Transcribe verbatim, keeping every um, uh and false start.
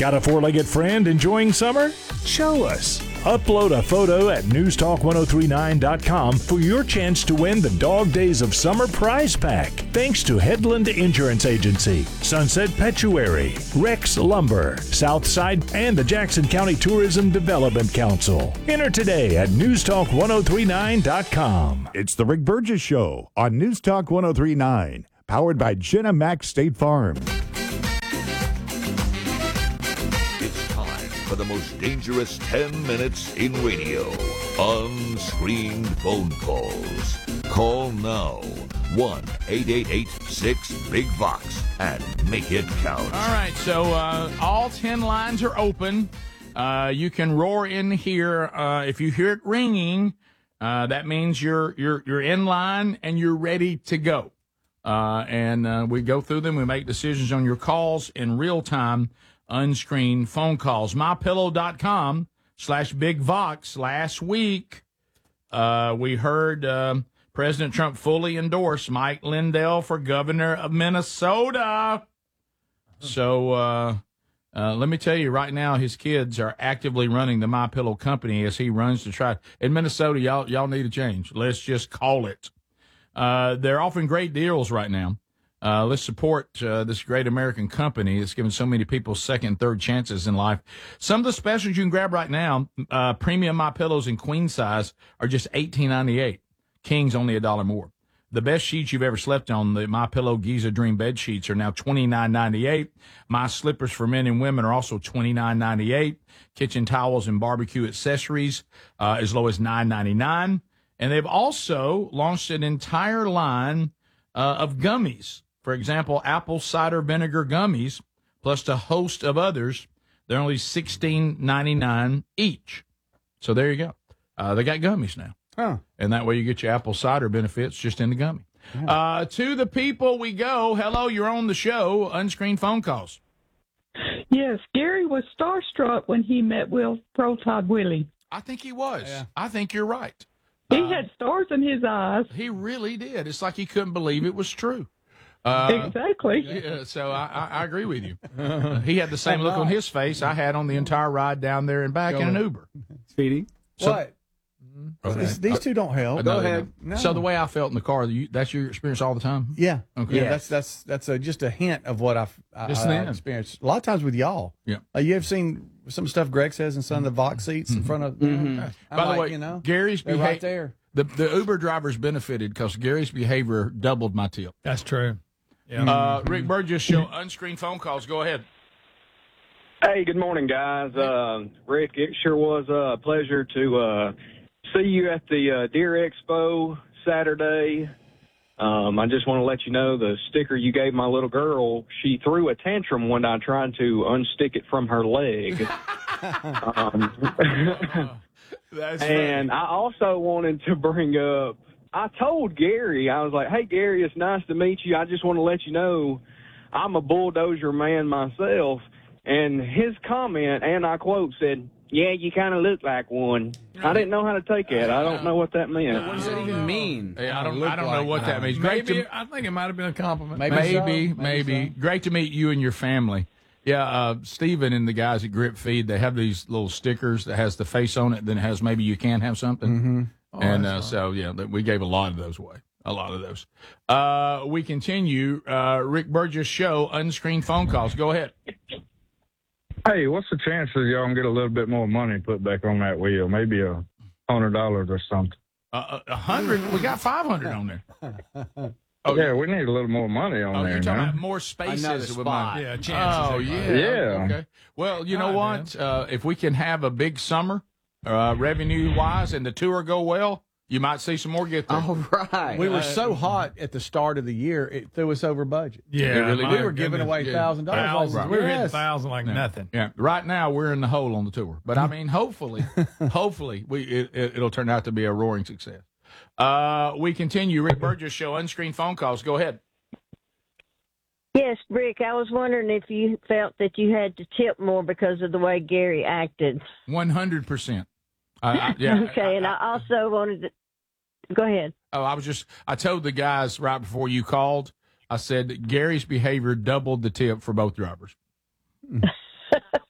Got a four-legged friend enjoying summer? Show us. Upload a photo at news talk ten thirty-nine dot com for your chance to win the Dog Days of Summer prize pack. Thanks to Headland Insurance Agency, Sunset Petuary, Rex Lumber, Southside, and the Jackson County Tourism Development Council. Enter today at news talk ten thirty-nine dot com. It's the Rick Burgess Show on News Talk ten thirty-nine, powered by Jenna Mack State Farm. For the most dangerous ten minutes in radio. Unscreened phone calls. Call now. one eight eight eight six big Vox and make it count. All right, so uh, all ten lines are open. Uh, you can roar in here. Uh, if you hear it ringing, uh, that means you're you're you're in line and you're ready to go. Uh, and uh, we go through them. We make decisions on your calls in real time. Unscreened phone calls. my pillow dot com slash Big Vox. Last week, uh, we heard um, President Trump fully endorse Mike Lindell for governor of Minnesota. So uh, uh, let me tell you right now, his kids are actively running the My Pillow company as he runs to try. In Minnesota, y'all, y'all need a change. Let's just call it. Uh, they're offering great deals right now. Uh, let's support uh, this great American company that's given so many people second and third chances in life. Some of the specials you can grab right now, uh, premium My Pillows in queen size are just eighteen ninety-eight. King's only a dollar more. The best sheets you've ever slept on, the My Pillow Giza Dream bed sheets, are now twenty-nine ninety-eight. My slippers for men and women are also twenty-nine ninety-eight. Kitchen towels and barbecue accessories uh, as low as nine ninety-nine. And they've also launched an entire line uh, of gummies. For example, apple cider vinegar gummies, plus a host of others. They're only sixteen ninety-nine each. So there you go. Uh, they got gummies now. Huh. And that way you get your apple cider benefits just in the gummy. Yeah. Uh, to the people we go. Hello, you're on the show. Unscreened phone calls. Yes, Gary was starstruck when he met Will Pro Todd Willie. I think he was. Yeah. I think you're right. He uh, had stars in his eyes. He really did. It's like he couldn't believe it was true. Uh, exactly. Yeah, so I, I, I agree with you. Uh, he had the same look on his face I had on the entire ride down there and back Go in an Uber. Speedy. So, what? Okay. These, these two don't help. Uh, Go no, ahead. No. So the way I felt in the car, you, that's your experience all the time? Yeah. Okay. Yeah. That's that's that's a, just a hint of what I've, I, just I, I've experienced. A lot of times with y'all. Yeah. Uh, you have seen some stuff Greg says in some of the Vox seats mm-hmm. in front of. Mm-hmm. Uh, By like, the way, you know, Gary's behavior right there. The the Uber drivers benefited because Gary's behavior doubled my tip. That's true. Yeah. Uh, Rick Burgess show unscreened phone calls. Go ahead. Hey, good morning, guys. Uh, Rick, it sure was a pleasure to uh, see you at the uh, Deer Expo Saturday. Um, I just want to let you know the sticker you gave my little girl, she threw a tantrum one night trying to unstick it from her leg. um, That's and funny. I also wanted to bring up, I told Gary, I was like, hey, Gary, it's nice to meet you. I just want to let you know I'm a bulldozer man myself. And his comment, and I quote, said, yeah, you kind of look like one. I didn't know how to take it. I don't know what that meant. What does that even mean? Hey, I don't, I don't know what that means. Great Maybe, to, I think it might have been a compliment. Maybe, maybe, so. maybe. maybe so. Great to meet you and your family. Yeah, uh, Stephen and the guys at Grip Feed, they have these little stickers that has the face on it, then it has maybe you can have something. Mm-hmm. Oh, and uh, so, yeah, we gave a lot of those away. A lot of those. Uh, we continue. Uh, Rick Burgess Show, unscreened phone calls. Go ahead. Hey, what's the chances y'all can get a little bit more money put back on that wheel? Maybe a hundred dollars or something. Uh, a hundred? We got five hundred on there. Oh yeah, we need a little more money on oh, there. You're talking now. about more spaces Another with spot. my Yeah, chances. Oh are yeah, high. Yeah. Okay. Well, you know All right, what? Uh, if we can have a big summer, uh, revenue wise, and the tour go well, you might see some more get there. All right. We were Uh, so hot at the start of the year, it threw us over budget. Yeah, It really my did. We were giving goodness. away Yeah. thousand dollars. Thousands. We were hitting Yes. thousand like Yeah. nothing. Yeah. Right now we're in the hole on the tour, but I mean, hopefully, hopefully we it, it, it'll turn out to be a roaring success. Uh, we continue. Rick Burgess Show, unscreened phone calls. Go ahead. Yes, Rick, I was wondering if you felt that you had to tip more because of the way Gary acted. One hundred percent. Yeah. Okay, and I also wanted to go ahead. Oh, I was just, I told the guys right before you called, I said that Gary's behavior doubled the tip for both drivers.